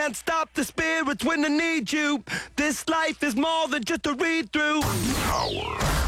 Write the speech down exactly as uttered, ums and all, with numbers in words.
Can't stop the spirits when they need you. This life is more than just a read through. Power.